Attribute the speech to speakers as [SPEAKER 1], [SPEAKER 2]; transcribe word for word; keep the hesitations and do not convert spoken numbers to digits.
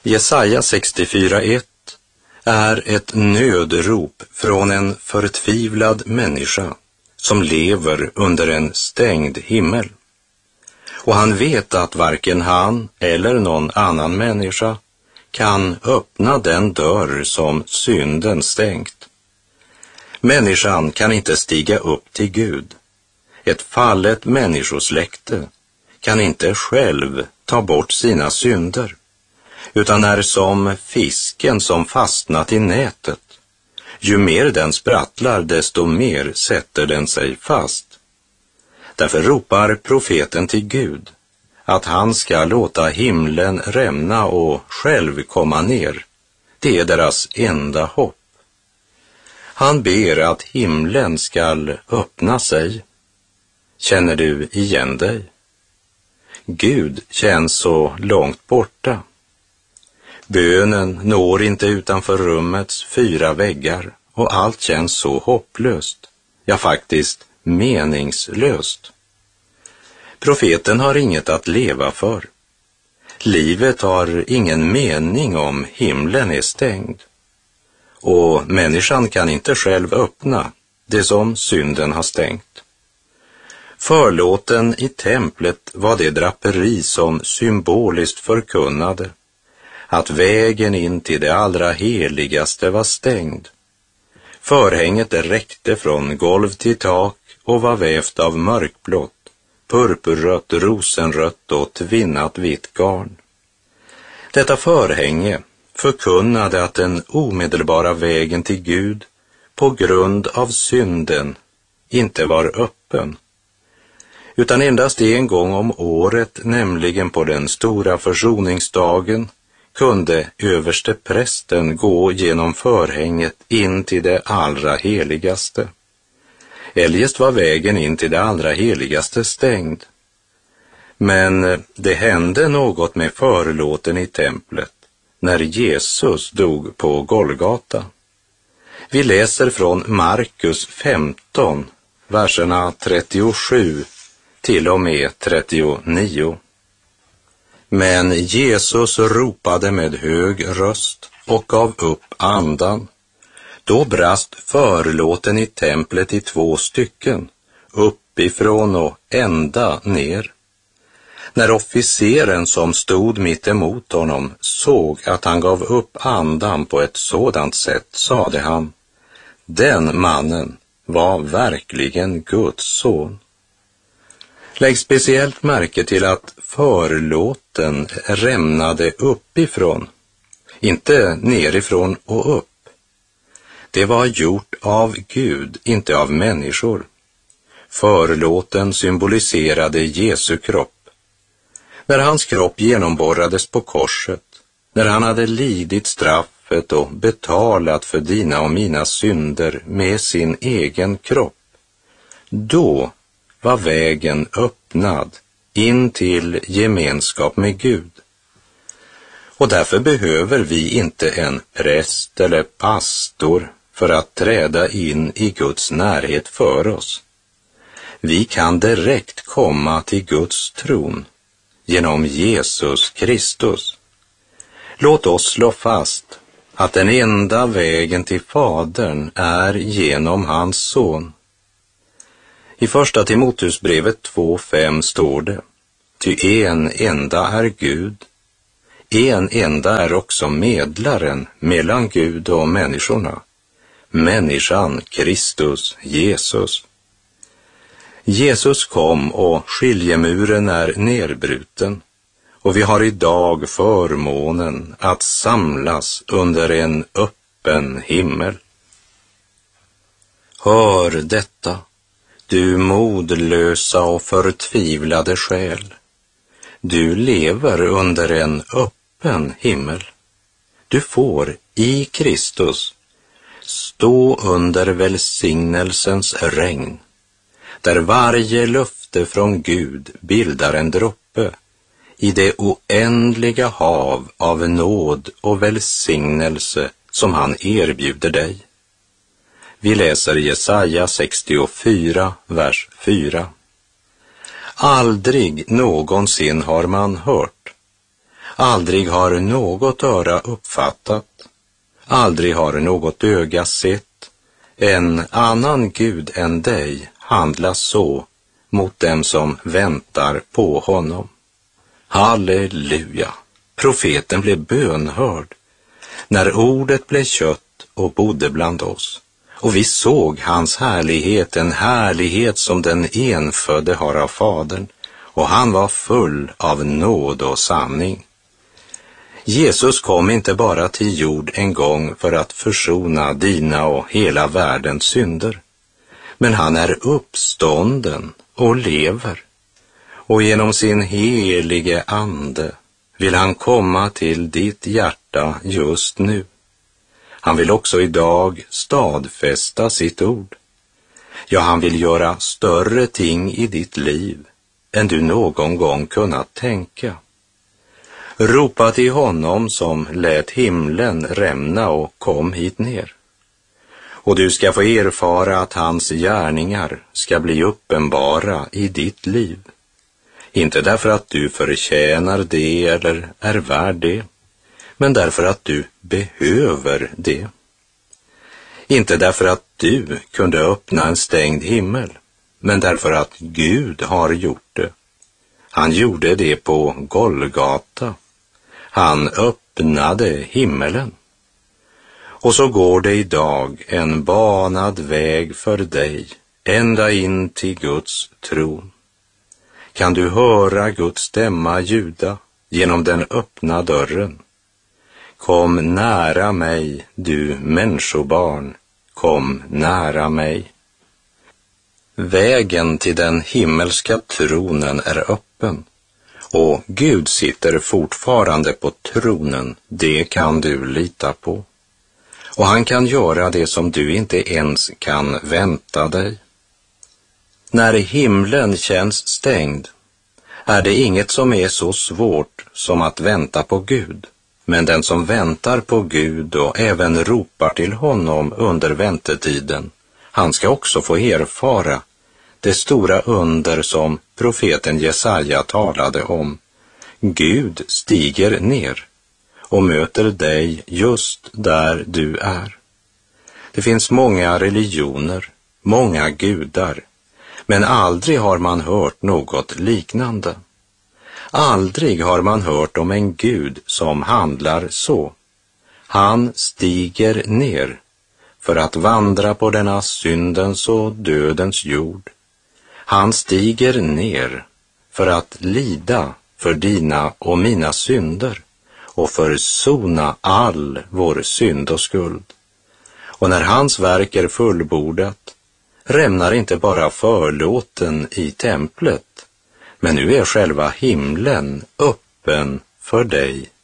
[SPEAKER 1] Jesaja sextiofyra ett är ett nödrop från en förtvivlad människa som lever under en stängd himmel. Och han vet att varken han eller någon annan människa kan öppna den dörr som synden stängt. Människan kan inte stiga upp till Gud. Ett fallet människosläkte kan inte själv ta bort sina synder, utan är som fisken som fastnat i nätet. Ju mer den sprattlar, desto mer sätter den sig fast. Därför ropar profeten till Gud att han ska låta himlen rämna och själv komma ner. Det är deras enda hopp. Han ber att himlen skall öppna sig. Känner du igen dig? Gud känns så långt borta. Bönen når inte utanför rummets fyra väggar och allt känns så hopplöst, ja faktiskt meningslöst. Profeten har inget att leva för. Livet har ingen mening om himlen är stängd. Och människan kan inte själv öppna det som synden har stängt. Förlåten i templet var det draperi som symboliskt förkunnade att vägen in till det allra heligaste var stängd. Förhänget räckte från golv till tak och var vävt av mörkblått, purpurrött, rosenrött och tvinnat vitt garn. Detta förhänge förkunnade att den omedelbara vägen till Gud på grund av synden inte var öppen, utan endast en gång om året, nämligen på den stora försoningsdagen, kunde överste prästen gå genom förhänget in till det allra heligaste. Eljest var vägen in till det allra heligaste stängd. Men det hände något med förlåten i templet när Jesus dog på Golgata. Vi läser från Markus femton, verserna trettiosju till och med trettionio. Men Jesus ropade med hög röst och gav upp andan. Då brast förlåten i templet i två stycken, uppifrån och ända ner. När officeren som stod mitt emot honom såg att han gav upp andan på ett sådant sätt, sade han: den mannen var verkligen Guds son. Lägg speciellt märke till att förlåten rämnade uppifrån, inte nerifrån och upp. Det var gjort av Gud, inte av människor. Förlåten symboliserade Jesu kropp. När hans kropp genomborrades på korset, när han hade lidit straffet och betalat för dina och mina synder med sin egen kropp, då var vägen öppnad in till gemenskap med Gud. Och därför behöver vi inte en präst eller pastor för att träda in i Guds närhet för oss. Vi kan direkt komma till Guds tron genom Jesus Kristus. Låt oss slå fast att den enda vägen till Fadern är genom hans son. I första Timoteusbrevet två fem står det: ty en enda är Gud, en enda är också medlaren mellan Gud och människorna, människan Kristus Jesus. Jesus kom och skiljemuren är nerbruten, och vi har idag förmånen att samlas under en öppen himmel. Hör detta, du modlösa och förtvivlade själ. Du lever under en öppen himmel. Du får i Kristus stå under välsignelsens regn, där varje löfte från Gud bildar en droppe i det oändliga hav av nåd och välsignelse som han erbjuder dig. Vi läser Jesaja sextiofyra, vers fyra. Aldrig någonsin har man hört, aldrig har något öra uppfattat, aldrig har något öga sett en annan Gud än dig handla så mot dem som väntar på honom. Halleluja! Profeten blev bönhörd när ordet blev kött och bodde bland oss. Och vi såg hans härlighet, en härlighet som den enfödde har av Fadern, och han var full av nåd och sanning. Jesus kom inte bara till jord en gång för att försona dina och hela världens synder, men han är uppstånden och lever, och genom sin helige ande vill han komma till ditt hjärta just nu. Han vill också idag stadfästa sitt ord. Ja, han vill göra större ting i ditt liv än du någon gång kunnat tänka. Ropa till honom som lät himlen rämna och kom hit ner. Och du ska få erfara att hans gärningar ska bli uppenbara i ditt liv. Inte därför att du förtjänar det eller är värd det, men därför att du behöver det. Inte därför att du kunde öppna en stängd himmel, men därför att Gud har gjort det. Han gjorde det på Golgata. Han öppnade himmelen. Och så går det idag en banad väg för dig ända in till Guds tron. Kan du höra Guds stämma ljuda genom den öppna dörren? Kom nära mig, du människobarn, kom nära mig. Vägen till den himmelska tronen är öppen, och Gud sitter fortfarande på tronen, det kan du lita på. Och han kan göra det som du inte ens kan vänta dig. När himlen känns stängd är det inget som är så svårt som att vänta på Gud. Men den som väntar på Gud och även ropar till honom under väntetiden, han ska också få erfara det stora under som profeten Jesaja talade om. Gud stiger ner och möter dig just där du är. Det finns många religioner, många gudar, men aldrig har man hört något liknande. Aldrig har man hört om en Gud som handlar så. Han stiger ner för att vandra på denna syndens och dödens jord. Han stiger ner för att lida för dina och mina synder och försona all vår synd och skuld. Och när hans verk är fullbordat rämnar inte bara förlåten i templet, men nu är själva himlen öppen för dig